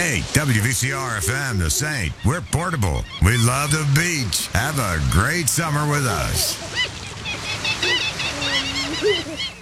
Hey, WVCR FM, The Saint. We're portable. We love the beach. Have a great summer with us.